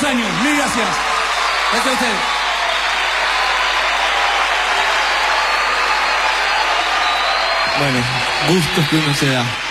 años. Mil gracias. Gracias a ustedes. Bueno, gustos que uno se da.